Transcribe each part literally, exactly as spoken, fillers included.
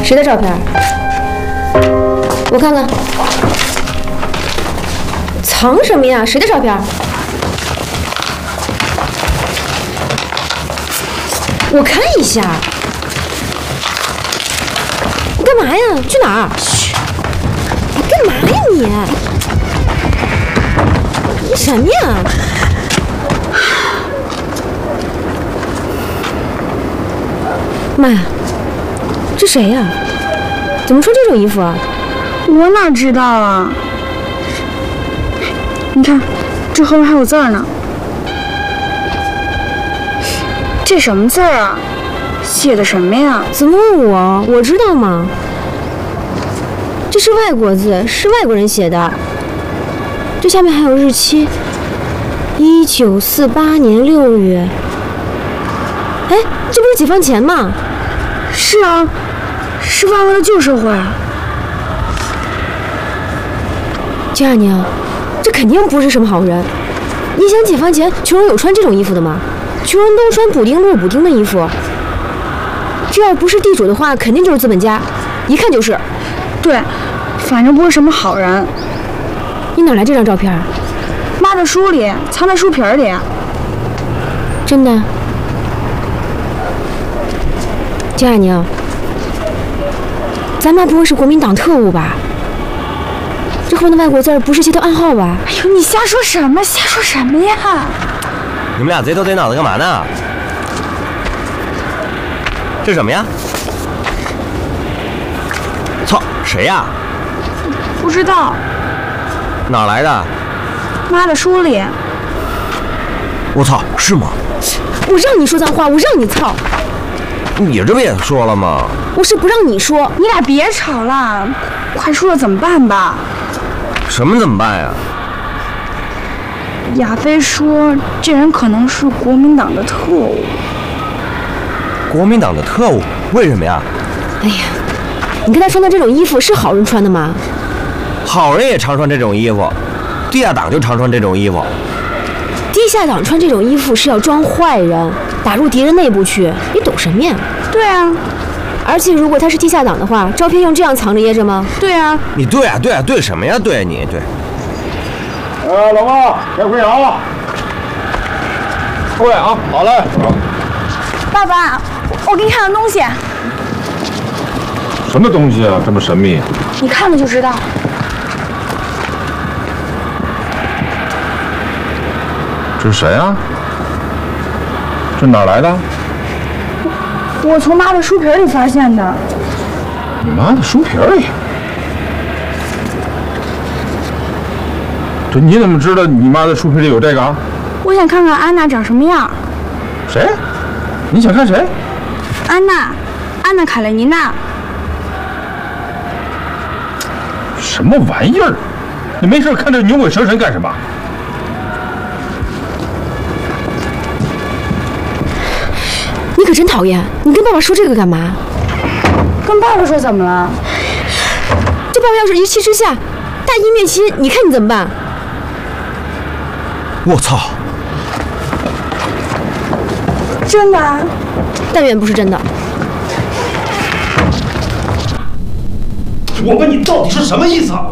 谁的照片？我看看。藏什么呀？谁的照片？我看一下。你干嘛呀？去哪儿？嘘！你干嘛呀你？你什么呀？妈呀！这谁呀？怎么穿这种衣服啊？ 我哪知道啊？你看，这后面还有字儿呢。这什么字儿啊？写的什么呀？ 怎么问我？我知道吗？这是外国字，是外国人写的。这下面还有日期，一九四八年六月。哎，这不是解放前吗？ 是啊，是万恶的旧社会。 金二娘，这肯定不是什么好人。你想解放前穷人有穿这种衣服的吗？穷人都穿补丁路补丁的衣服。这要不是地主的话，肯定就是资本家，一看就是。 对，反正不是什么好人。 你哪来这张照片？ 妈的书里，藏在书皮里。 真的？金二娘，咱妈不会是国民党特务吧？这后面的外国字不是些条暗号吧？ 哎呦，你瞎说什么？瞎说什么呀？ 你们俩贼头贼脑的干嘛呢？这什么呀？操，谁呀？ 不知道。 哪来的？ 妈的书里。 我操，是吗？ 我让你说脏话，我让你操。 你这不也说了吗？ 我是不让你说。 你俩别吵了，快说了怎么办吧？ 什么怎么办呀？ 亚飞说这人可能是国民党的特务。 国民党的特务？为什么呀？ 哎呀，你看他穿的这种衣服是好人穿的吗？ 好人也常穿这种衣服，地下党就常穿这种衣服。 地下党穿这种衣服是要装坏人，打入敌人内部去，你懂什么呀？ 对啊。 而且如果他是地下党的话，照片用这样藏着掖着吗？ 对啊。 你对啊对啊对什么呀？对你对。 呃，老妈，该回家了。会啊，好嘞。 爸爸，我给你看个东西。 什么东西啊？这么神秘？ 你看了就知道。 这是谁啊？这哪来的？ 我从妈的书皮里发现的。 你妈的书皮里？这你怎么知道你妈的书皮里有这个啊？ 我想看看安娜长什么样。 谁？你想看谁？ 安娜，安娜·卡列尼娜。 什么玩意儿？你没事看这牛鬼蛇神干什么？ 你可真讨厌！你跟爸爸说这个干嘛？ 跟爸爸说怎么了？ 这爸爸要是一气之下大义灭亲，你看你怎么办？ 我操！ 真的啊？ 但愿不是真的。 我问你到底是什么意思啊？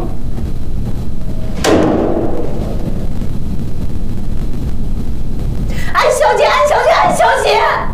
安小姐，安小姐，安小姐！